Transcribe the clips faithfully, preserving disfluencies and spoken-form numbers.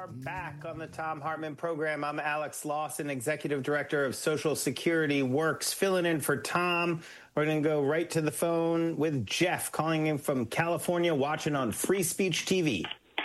Back on the Thom Hartmann program. I'm Alex Lawson, Executive Director of Social Security Works, filling in for Tom. We're going to go right to the phone with Jeff, calling in from California, watching on Free Speech T V.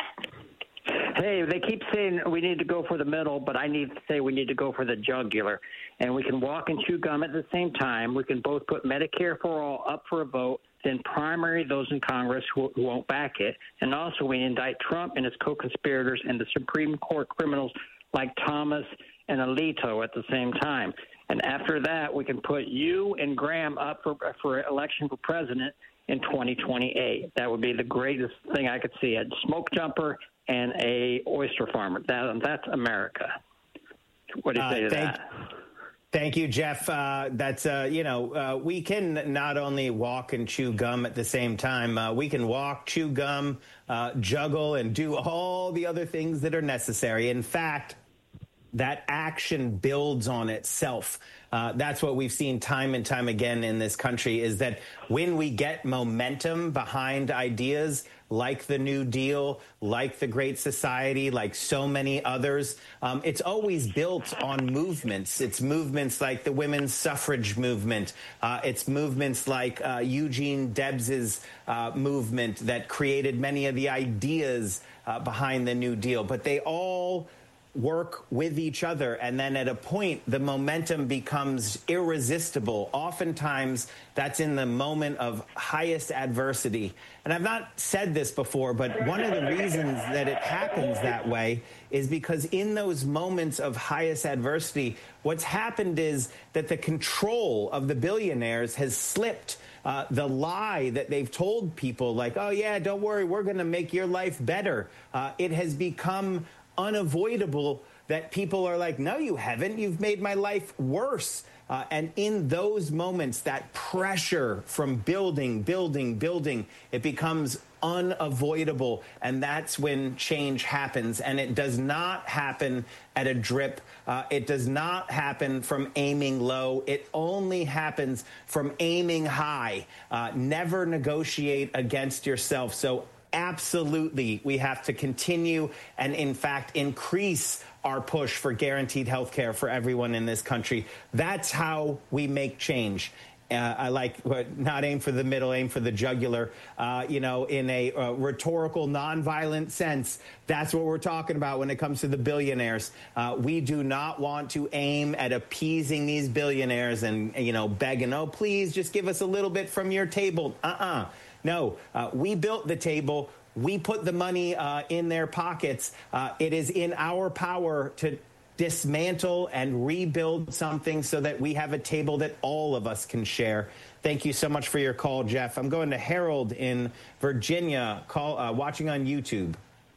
Hey, they keep saying we need to go for the middle, but I need to say we need to go for the jugular. And we can walk and chew gum at the same time. We can both put Medicare for all up for a vote, then primary those in Congress who, who won't back it. And also we indict Trump and his co-conspirators and the Supreme Court criminals like Thomas and Alito at the same time. And after that, we can put you and Graham up for, for election for president in twenty twenty-eight. That would be the greatest thing I could see, a smoke jumper and a oyster farmer. That, that's America. What do you say to uh, thank, that? Thank you, Jeff. Uh, that's, uh, you know, uh, we can not only walk and chew gum at the same time, uh, we can walk, chew gum, uh, juggle, and do all the other things that are necessary. In fact, that action builds on itself. Uh, that's what we've seen time and time again in this country, is that when we get momentum behind ideas like the New Deal, like the Great Society, like so many others, um, it's always built on movements. It's movements like the women's suffrage movement. Uh, it's movements like uh, Eugene Debs's uh, movement that created many of the ideas uh, behind the New Deal. But they all work with each other, and then at a point the momentum becomes irresistible. Oftentimes that's in the moment of highest adversity. And I've not said this before, but one of the reasons that it happens that way is because in those moments of highest adversity, what's happened is that the control of the billionaires has slipped. Uh, the lie that they've told people, like, oh yeah, don't worry, we're going to make your life better, uh, it has become unavoidable that people are like, no, you haven't. You've made my life worse. Uh, and in those moments, that pressure from building, building, building, it becomes unavoidable. And that's when change happens. And it does not happen at a drip. Uh, it does not happen from aiming low. It only happens from aiming high. Uh, never negotiate against yourself. So absolutely, we have to continue and, in fact, increase our push for guaranteed health care for everyone in this country. That's how we make change. Uh, I like what, not aim for the middle, aim for the jugular, uh, you know, in a uh, rhetorical, nonviolent sense. That's what we're talking about when it comes to the billionaires. Uh, we do not want to aim at appeasing these billionaires and, you know, begging, oh, please just give us a little bit from your table. Uh-uh. No, uh, we built the table. We put the money uh, in their pockets. Uh, it is in our power to dismantle and rebuild something so that we have a table that all of us can share. Thank you so much for your call, Jeff. I'm going to Harold in Virginia, call, uh, watching on YouTube.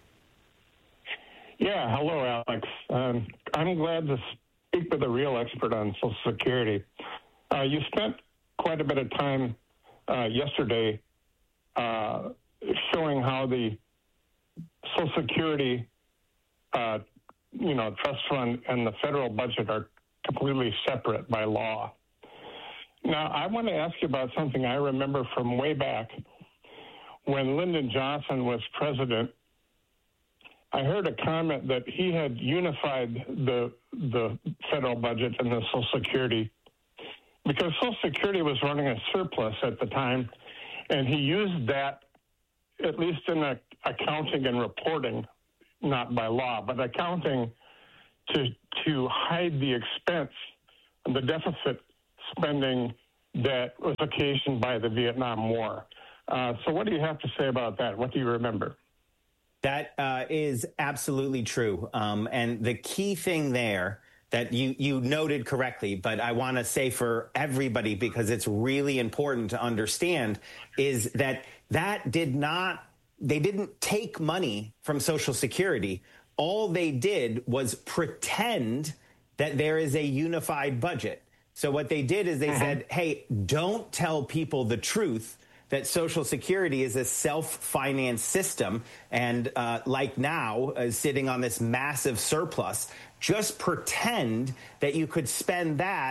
Yeah, hello, Alex. Um, I'm glad to speak with a real expert on Social Security. Uh, you spent quite a bit of time uh, yesterday Uh, showing how the Social Security, uh, you know, trust fund and the federal budget are completely separate by law. Now, I want to ask you about something I remember from way back when Lyndon Johnson was president. I heard a comment that he had unified the the federal budget and the Social Security because Social Security was running a surplus at the time. And he used that, at least in a, accounting and reporting, not by law, but accounting to to hide the expense and the deficit spending that was occasioned by the Vietnam War. Uh, so what do you have to say about that? What do you remember? That uh, is absolutely true. Um, and the key thing there that you, you noted correctly, but I want to say for everybody, because it's really important to understand, is that that did not, they didn't take money from Social Security. All they did was pretend that there is a unified budget. So what they did is they uh-huh. said, hey, don't tell people the truth that Social Security is a self-financed system and uh, like now uh, sitting on this massive surplus. Just pretend that you could spend that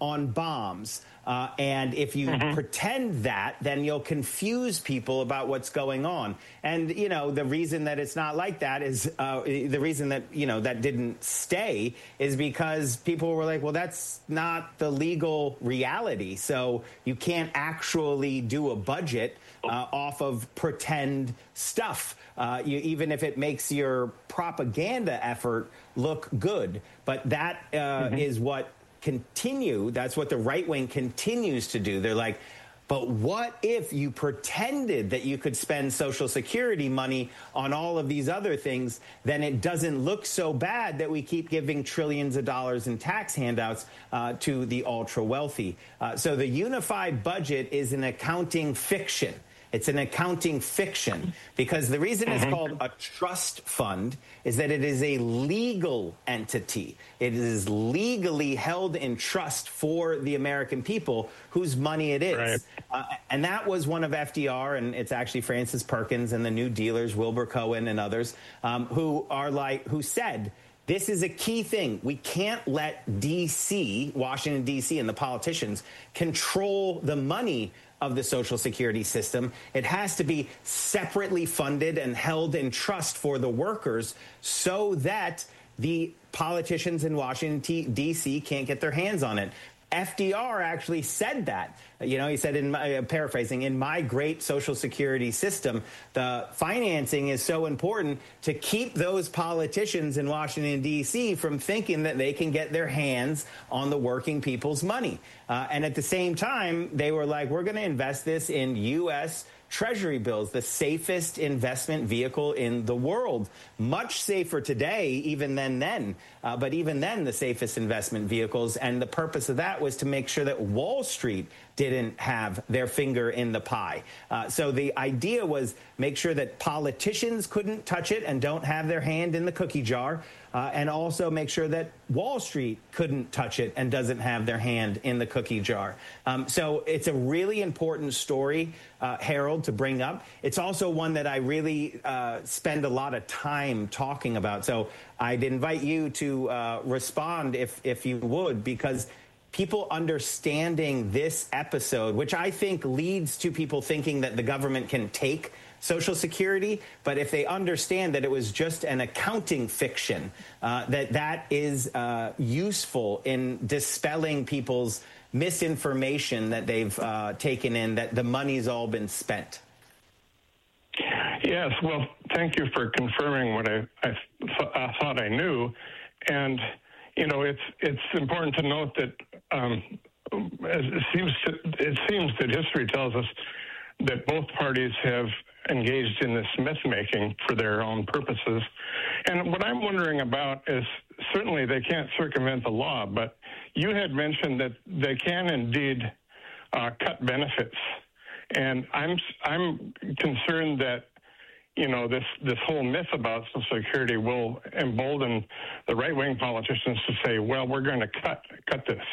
on bombs. Uh, and if you mm-hmm. pretend that, then you'll confuse people about what's going on. And, you know, the reason that it's not like that is uh, the reason that, you know, that didn't stay is because people were like, well, that's not the legal reality. So you can't actually do a budget uh, off of pretend stuff, uh, you, even if it makes your propaganda effort look good. But that uh, mm-hmm. is what continue. That's what the right wing continues to do. They're like, but what if you pretended that you could spend Social Security money on all of these other things? Then it doesn't look so bad that we keep giving trillions of dollars in tax handouts uh, to the ultra wealthy. Uh, so the unified budget is an accounting fiction. It's an accounting fiction because the reason it's called a trust fund is that it is a legal entity. It is legally held in trust for the American people whose money it is. Right. Uh, and that was one of F D R, and it's actually Francis Perkins and the New Dealers, Wilbur Cohen and others, um, who are like, who said, this is a key thing. We can't let D C, Washington, D C, and the politicians control the money of the Social Security system. It has to be separately funded and held in trust for the workers so that the politicians in Washington, D C can't get their hands on it. F D R actually said that. You know, he said, in my, uh, paraphrasing, in my great Social Security system, the financing is so important to keep those politicians in Washington, D C from thinking that they can get their hands on the working people's money. Uh, and at the same time, they were like, we're going to invest this in U S Treasury bills, the safest investment vehicle in the world. Much safer today, even than then. Uh, but even then, the safest investment vehicles. And the purpose of that was to make sure that Wall Street didn't have their finger in the pie. Uh, so the idea was make sure that politicians couldn't touch it and don't have their hand in the cookie jar. Uh, and also make sure that Wall Street couldn't touch it and doesn't have their hand in the cookie jar. Um, so it's a really important story, uh, Harold, to bring up. It's also one that I really uh, spend a lot of time talking about. So I'd invite you to uh, respond if, if you would, because people understanding this episode, which I think leads to people thinking that the government can take Social Security, but if they understand that it was just an accounting fiction, uh, that that is uh, useful in dispelling people's misinformation that they've uh, taken in, that the money's all been spent. Yes, well, thank you for confirming what I, I, th- I thought I knew. And, you know, it's it's important to note that um, it seems to, it seems that history tells us that both parties have engaged in this myth-making for their own purposes. And what I'm wondering about is, certainly they can't circumvent the law, but you had mentioned that they can indeed uh, cut benefits. And I'm I'm concerned that, you know, this, this whole myth about Social Security will embolden the right-wing politicians to say, well, we're going to cut cut this.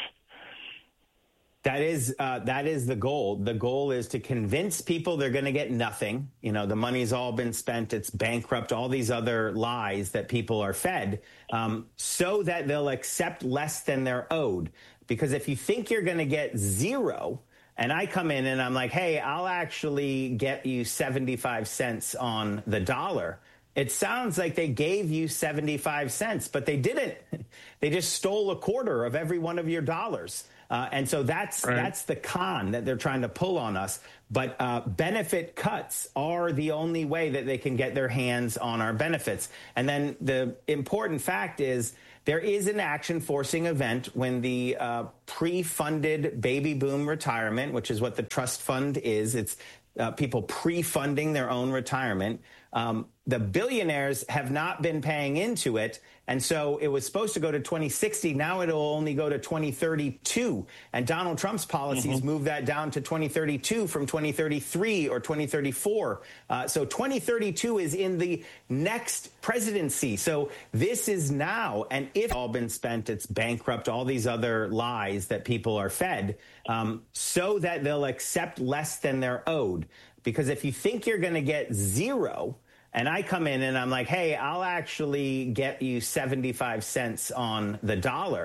That is uh, that is the goal. The goal is to convince people they're going to get nothing. You know, the money's all been spent. It's bankrupt. All these other lies that people are fed, um, so that they'll accept less than they're owed. Because if you think you're going to get zero, and I come in and I'm like, hey, I'll actually get you seventy-five cents on the dollar. It sounds like they gave you seventy-five cents, but they didn't. They just stole a quarter of every one of your dollars. Uh, and so that's right. That's the con that they're trying to pull on us. But uh, benefit cuts are the only way that they can get their hands on our benefits. And then the important fact is there is an action forcing event when the uh, pre-funded baby boom retirement, which is what the trust fund is. It's uh, people pre-funding their own retirement. Um, the billionaires have not been paying into it. And so it was supposed to go to twenty sixty. Now it'll only go to twenty thirty-two. And Donald Trump's policies mm-hmm. move that down to twenty thirty-two from twenty thirty-three or twenty thirty-four. Uh, so twenty thirty-two is in the next presidency. So this is now. And if it's all been spent, it's bankrupt, all these other lies that people are fed, um, so that they'll accept less than they're owed. Because if you think you're going to get zero, and I come in and I'm like, hey, I'll actually get you seventy-five cents on the dollar,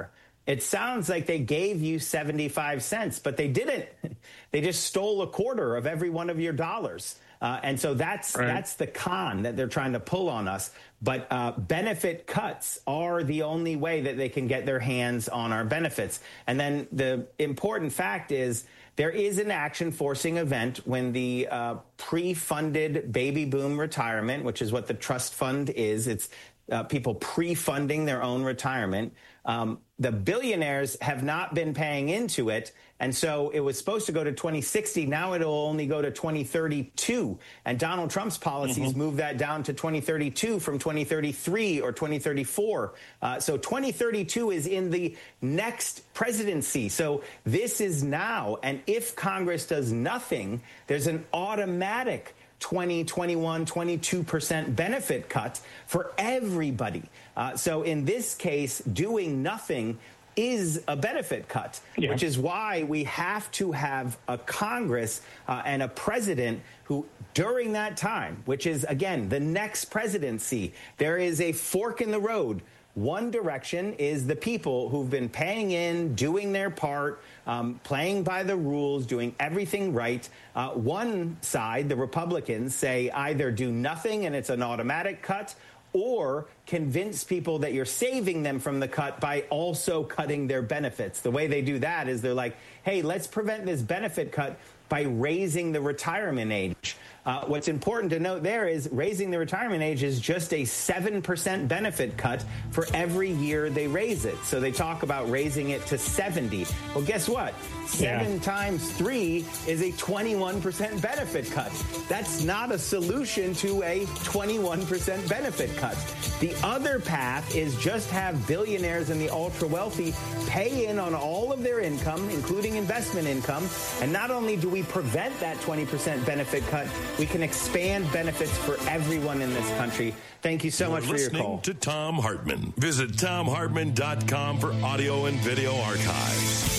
it sounds like they gave you seventy-five cents, but they didn't. They just stole a quarter of every one of your dollars. Uh, and so that's right. that's the con that they're trying to pull on us. But uh, benefit cuts are the only way that they can get their hands on our benefits. And then the important fact is there is an action forcing event when the uh, pre-funded baby boom retirement, which is what the trust fund is. It's uh, people pre-funding their own retirement. Um, the billionaires have not been paying into it. And so it was supposed to go to twenty sixty. Now it'll only go to twenty thirty-two. And Donald Trump's policies mm-hmm. move that down to twenty thirty-two from twenty thirty-three or twenty thirty-four. Uh, so twenty thirty-two is in the next presidency. So this is now. And if Congress does nothing, there's an automatic twenty, twenty-one, twenty-two percent benefit cut for everybody. Uh, so in this case, doing nothing is a benefit cut, yeah. which is why we have to have a Congress uh, and a president who, during that time, which is, again, the next presidency, there is a fork in the road. One direction is the people who've been paying in, doing their part, um, playing by the rules, doing everything right. Uh, one side, the Republicans, say either do nothing and it's an automatic cut, or convince people that you're saving them from the cut by also cutting their benefits. The way they do that is they're like, hey, let's prevent this benefit cut by raising the retirement age. Uh, what's important to note there is raising the retirement age is just a seven percent benefit cut for every year they raise it. So they talk about raising it to seventy. Well, guess what? Seven yeah. times three is a twenty-one percent benefit cut. That's not a solution to a twenty-one percent benefit cut. The other path is just have billionaires and the ultra wealthy pay in on all of their income, including investment income. And not only do we prevent that twenty percent benefit cut, we can expand benefits for everyone in this country. Thank you so You're much for your call. Listening to Thom Hartmann. Visit thom hartmann dot com for audio and video archives.